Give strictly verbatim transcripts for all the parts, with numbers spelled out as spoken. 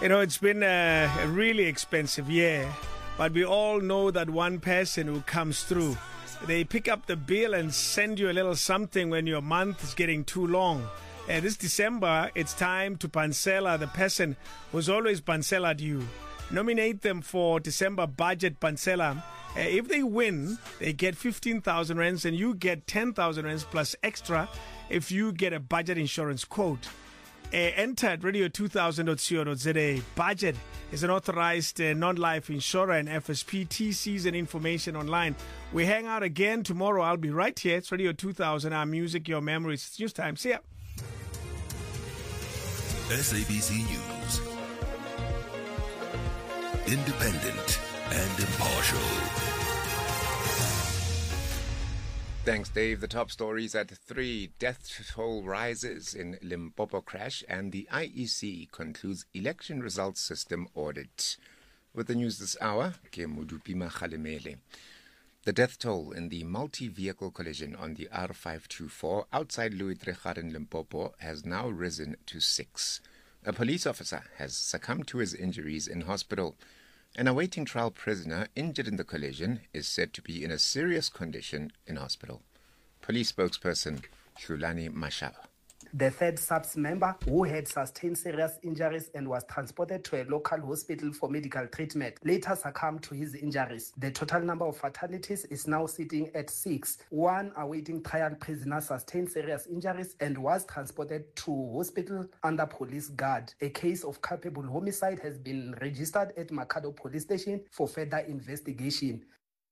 You know, it's been a, a really expensive year, but we all know that one person who comes through. They pick up the bill and send you a little something when your month is getting too long. Uh, this December, it's time to Pansela, the person who's always Pansela'd you. Nominate them for December budget Pansela. Uh, if they win, they get fifteen thousand rands and you get ten thousand rands plus extra if you get a budget insurance quote. Uh, enter at radio two thousand dot co dot za. Budget is an authorized uh, non-life insurer and F S P. T Cs and information online. We hang out again tomorrow. I'll be right here. It's Radio two thousand, our music, your memories. It's news time. See ya. S A B C News. Independent and impartial. Thanks, Dave. The top stories at three. Death toll rises in Limpopo crash, and the I E C concludes election results system audit. With the news this hour, ke Modupima Kgalemele. The death toll in the multi-vehicle collision on the R five two four outside Louis Trichardt in Limpopo has now risen to six. A police officer has succumbed to his injuries in hospital. An awaiting trial prisoner injured in the collision is said to be in a serious condition in hospital. Police spokesperson Hlulani Mashaba. The third S A P S member, who had sustained serious injuries and was transported to a local hospital for medical treatment, later succumbed to his injuries. The total number of fatalities is now sitting at six. One awaiting trial prisoner sustained serious injuries and was transported to hospital under police guard. A case of culpable homicide has been registered at Makado Police Station for further investigation.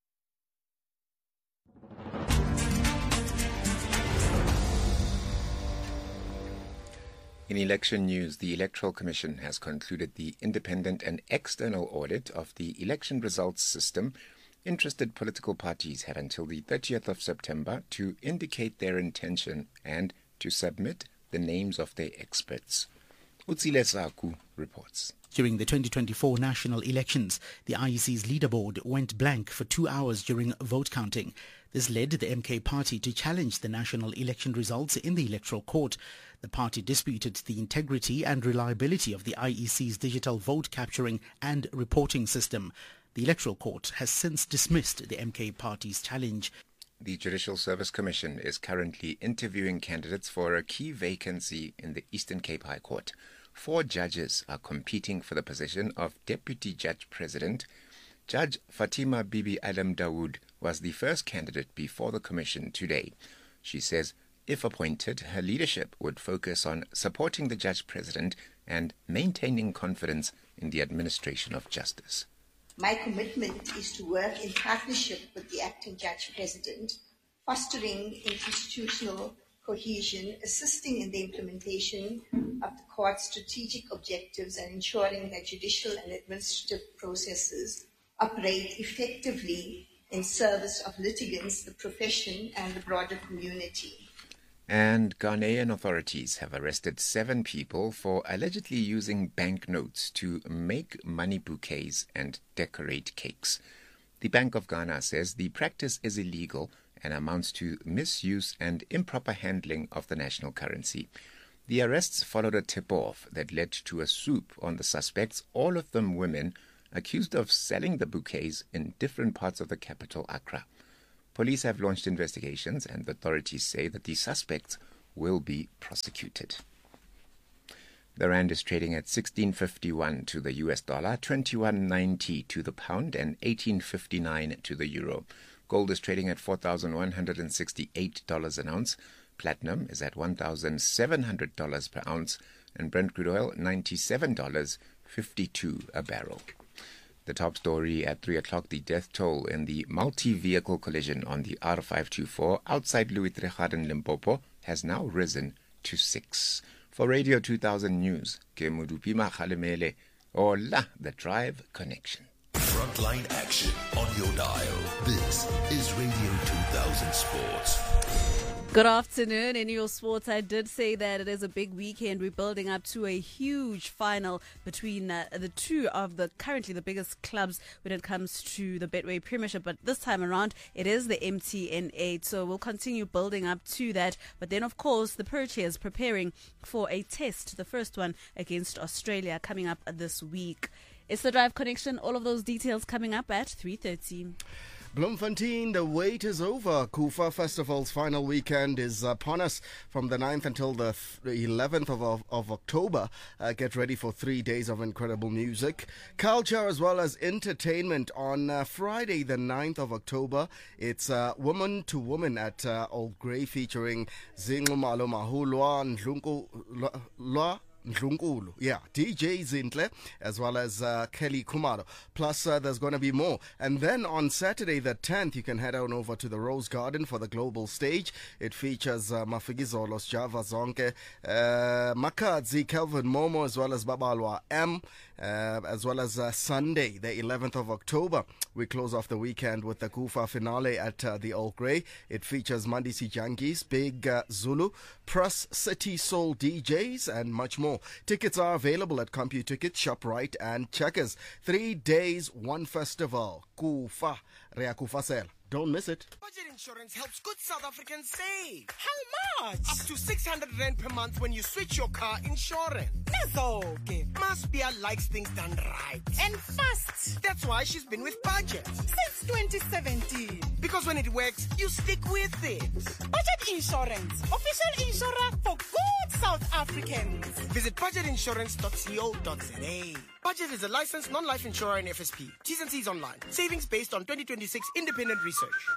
In election news, the Electoral Commission has concluded the independent and external audit of the election results system. Interested political parties have until the thirtieth of September to indicate their intention and to submit the names of their experts. Utsile Saku reports. During the twenty twenty-four national elections, the I E C's leaderboard went blank for two hours during vote counting. This led the M K party to challenge the national election results in the electoral court. The party disputed the integrity and reliability of the I E C's digital vote capturing and reporting system. The electoral court has since dismissed the M K party's challenge. The Judicial Service Commission is currently interviewing candidates for a key vacancy in the Eastern Cape High Court. Four judges are competing for the position of Deputy Judge President. Judge Fatima Bibi Alam Dawood was the first candidate before the commission today. She says if appointed, her leadership would focus on supporting the Judge President and maintaining confidence in the administration of justice. My commitment is to work in partnership with the Acting Judge President, fostering institutional cohesion, assisting in the implementation of the court's strategic objectives and ensuring that judicial and administrative processes operate effectively in service of litigants, the profession and the broader community. And Ghanaian authorities have arrested seven people for allegedly using banknotes to make money bouquets and decorate cakes. The Bank of Ghana says the practice is illegal and amounts to misuse and improper handling of the national currency. The arrests followed a tip-off that led to a swoop on the suspects, all of them women, accused of selling the bouquets in different parts of the capital, Accra. Police have launched investigations and the authorities say that the suspects will be prosecuted. The rand is trading at sixteen fifty-one to the U S dollar, twenty-one ninety to the pound and eighteen fifty-nine to the euro. Gold is trading at four thousand one hundred sixty-eight dollars an ounce. Platinum is at one thousand seven hundred dollars per ounce and Brent crude oil ninety-seven dollars and fifty-two cents a barrel. The top story at three o'clock, the death toll in the multi-vehicle collision on the R five two four outside Louis Trichardt in Limpopo has now risen to six. For Radio two thousand News, ke Modupima Kgalemele, Ola, the Drive Connection. Frontline action on your dial. This is Radio two thousand Sports. Good afternoon. In your sports, I did say that it is a big weekend. We're building up to a huge final between uh, the two of the currently the biggest clubs when it comes to the Betway Premiership. But this time around, it is the M T N eight. So we'll continue building up to that. But then, of course, the Proteas preparing for a test, the first one against Australia, coming up this week. It's the Drive Connection. All of those details coming up at three thirty. Bloemfontein, the wait is over. Kufa Festival's final weekend is upon us from the ninth until the eleventh of, of, of October. Uh, get ready for three days of incredible music, culture as well as entertainment. On uh, Friday the ninth of October, it's uh, Woman to Woman at uh, Old Grey featuring Zinglumalo Mahulwa Ndlunkulu. Ndlunkulu, yeah, D J Zintle, as well as uh, Kelly Kumaro. Plus, uh, there's going to be more. And then on Saturday the tenth, you can head on over to the Rose Garden for the global stage. It features uh, Mafikizolos, Java Zonke, uh, Makadzi, Kelvin Momo, as well as Babalwa M, uh, as well as uh, Sunday, the eleventh of October. We close off the weekend with the Kufa finale at uh, the Old Grey. It features Mandisi Jangis, Big uh, Zulu, Press City Soul D Js, and much more. Tickets are available at CompuTicket, ShopRite, and Checkers. Three days, one festival. Kufa, Rea Kufa Sel. Don't miss it. Budget insurance helps good South Africans save. How much? Up to six hundred rand per month when you switch your car insurance. Okay. Maspia likes things done right. And fast. That's why she's been with Budget. Since twenty seventeen. Because when it works, you stick with it. Budget Insurance. Official insurer for good South Africans. Visit budget insurance dot co dot za. Budget is a licensed non-life insurer in F S P. T's and C's online. Savings based on twenty twenty-six independent research.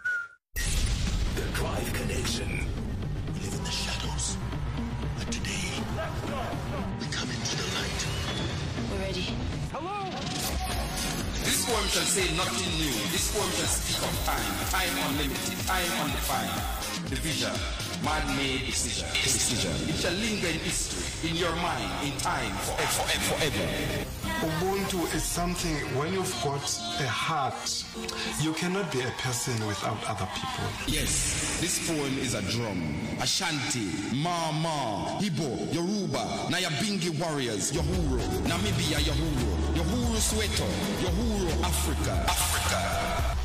The Drive Connection. We live in the shadows. But today, we come into the light. We're ready. Hello? This poem shall say nothing new. This poem shall speak of time. Time unlimited. Time undefined. Division. Man-made decision. decision. It shall linger in history, in your mind, in time, forever, forever. Ubuntu is something, when you've got a heart, you cannot be a person without other people. Yes, this poem is a drum. Ashanti, Mama, Igbo, Yoruba, Nyabingi warriors, Yohuru, Namibia, Yohuru, Yohuru Soweto, Yohuru Africa, Africa.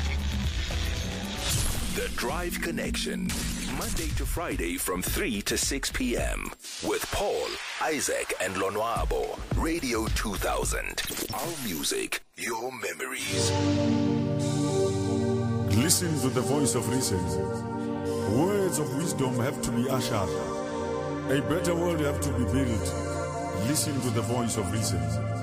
The Drive Connection, Monday to Friday from three to six p.m. with Paul, Isaac, and Lonwabo. Radio two thousand. Our music, your memories. Listen to the voice of reason. Words of wisdom have to be ushered. A better world have to be built. Listen to the voice of reason.